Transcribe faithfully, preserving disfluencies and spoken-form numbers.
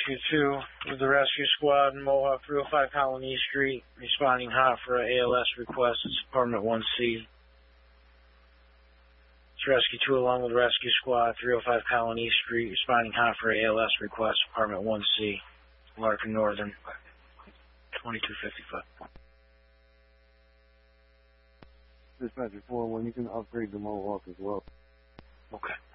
Rescue two with the rescue squad in Mohawk, three oh five Colony Street, responding hot for a ALS request. It's Apartment one C. It's Rescue two along with rescue squad, three oh five Colony Street, responding hot for a ALS request. Apartment one C, Larkin Northern, twenty-two fifty-five. Dispatcher four one, you can upgrade the Mohawk as well. Okay.